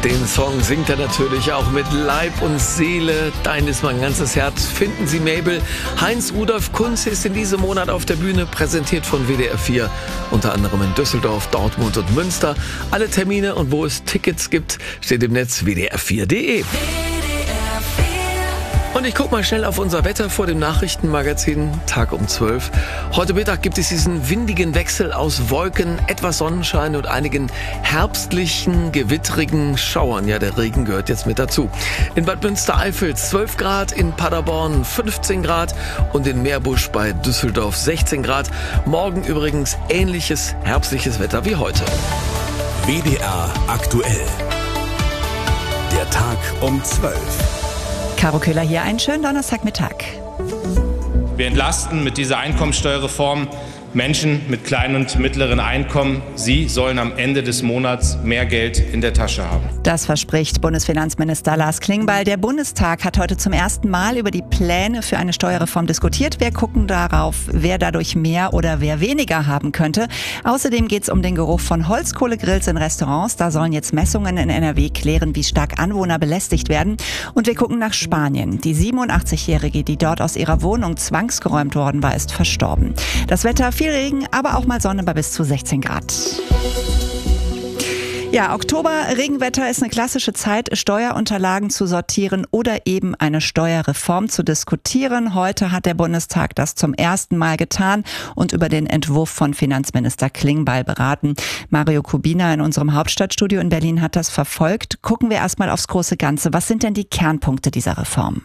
Den Song singt er natürlich auch mit Leib und Seele. Dein ist mein ganzes Herz. Finden Sie Mabel. Heinz-Rudolf Kunz ist in diesem Monat auf der Bühne, präsentiert von WDR 4. Unter anderem in Düsseldorf, Dortmund und Münster. Alle Termine und wo es Tickets gibt, steht im Netz wdr4.de. Und ich gucke mal schnell auf unser Wetter vor dem Nachrichtenmagazin, Tag um 12. Heute Mittag gibt es diesen windigen Wechsel aus Wolken, etwas Sonnenschein und einigen herbstlichen, gewittrigen Schauern. Ja, der Regen gehört jetzt mit dazu. In Bad Münstereifel 12 Grad, in Paderborn 15 Grad und in Meerbusch bei Düsseldorf 16 Grad. Morgen übrigens ähnliches herbstliches Wetter wie heute. WDR aktuell. Der Tag um 12. Caro Köhler hier, einen schönen Donnerstagmittag. Wir entlasten mit dieser Einkommensteuerreform Menschen mit kleinen und mittleren Einkommen. Sie sollen am Ende des Monats mehr Geld in der Tasche haben. Das verspricht Bundesfinanzminister Lars Klingbeil. Der Bundestag hat heute zum ersten Mal über die Pläne für eine Steuerreform diskutiert. Wir gucken darauf, wer dadurch mehr oder wer weniger haben könnte. Außerdem geht es um den Geruch von Holzkohlegrills in Restaurants. Da sollen jetzt Messungen in NRW klären, wie stark Anwohner belästigt werden. Und wir gucken nach Spanien. Die 87-Jährige, die dort aus ihrer Wohnung zwangsgeräumt worden war, ist verstorben. Das Wetter, viel Regen, aber auch mal Sonne bei bis zu 16 Grad. Ja, Oktober-Regenwetter ist eine klassische Zeit, Steuerunterlagen zu sortieren oder eben eine Steuerreform zu diskutieren. Heute hat der Bundestag das zum ersten Mal getan und über den Entwurf von Finanzminister Klingbeil beraten. Mario Kubina in unserem Hauptstadtstudio in Berlin hat das verfolgt. Gucken wir erstmal aufs große Ganze. Was sind denn die Kernpunkte dieser Reform?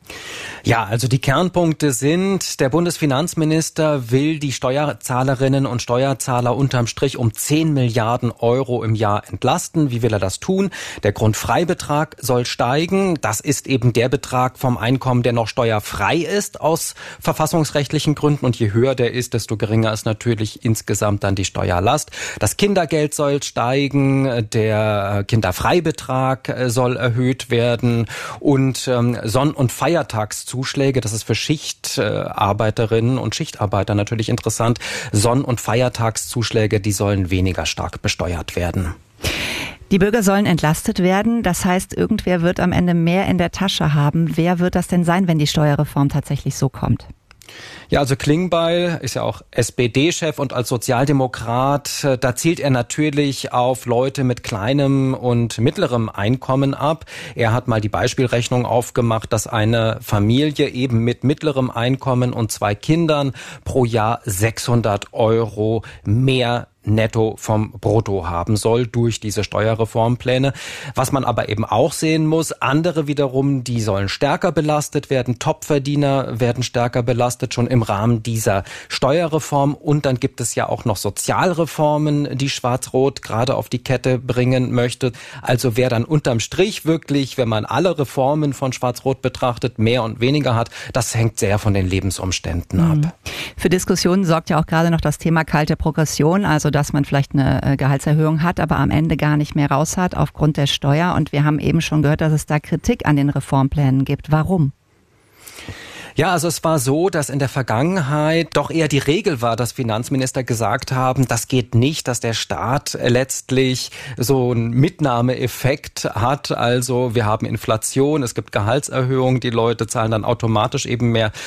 Ja, also die Kernpunkte sind, der Bundesfinanzminister will die Steuerzahlerinnen und Steuerzahler unterm Strich um 10 Milliarden Euro im Jahr entlasten. Wie will er das tun? Der Grundfreibetrag soll steigen. Das ist eben der Betrag vom Einkommen, der noch steuerfrei ist aus verfassungsrechtlichen Gründen. Und je höher der ist, desto geringer ist natürlich insgesamt dann die Steuerlast. Das Kindergeld soll steigen, der Kinderfreibetrag soll erhöht werden und Sonn- und Feiertagszuschläge, das ist für Schichtarbeiterinnen und Schichtarbeiter natürlich interessant. Sonn- und Feiertagszuschläge, die sollen weniger stark besteuert werden. Die Bürger sollen entlastet werden. Das heißt, irgendwer wird am Ende mehr in der Tasche haben. Wer wird das denn sein, wenn die Steuerreform tatsächlich so kommt? Ja, also Klingbeil ist ja auch SPD-Chef und als Sozialdemokrat, da zielt er natürlich auf Leute mit kleinem und mittlerem Einkommen ab. Er hat mal die Beispielrechnung aufgemacht, dass eine Familie eben mit mittlerem Einkommen und 2 Kindern pro Jahr 600 Euro mehr netto vom Brutto haben soll durch diese Steuerreformpläne. Was man aber eben auch sehen muss, andere wiederum, die sollen stärker belastet werden. Topverdiener werden stärker belastet, schon im Rahmen dieser Steuerreform. Und dann gibt es ja auch noch Sozialreformen, die Schwarz-Rot gerade auf die Kette bringen möchte. Also wer dann unterm Strich wirklich, wenn man alle Reformen von Schwarz-Rot betrachtet, mehr und weniger hat, das hängt sehr von den Lebensumständen ab. Für Diskussionen sorgt ja auch gerade noch das Thema kalte Progression, also dass man vielleicht eine Gehaltserhöhung hat, aber am Ende gar nicht mehr raus hat aufgrund der Steuer. Und wir haben eben schon gehört, dass es da Kritik an den Reformplänen gibt. Warum? Ja, also es war so, dass in der Vergangenheit doch eher die Regel war, dass Finanzminister gesagt haben, das geht nicht, dass der Staat letztlich so einen Mitnahmeeffekt hat. Also wir haben Inflation, es gibt Gehaltserhöhungen, die Leute zahlen dann automatisch eben mehr